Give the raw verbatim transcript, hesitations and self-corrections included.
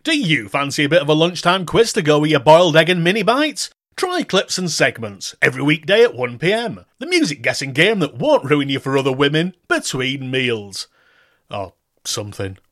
Do you fancy a bit of a lunchtime quiz to go with your boiled egg and mini bites? Try Clips and Segments, every weekday at one p m. The music guessing game that won't ruin you for other women between meals. Or something.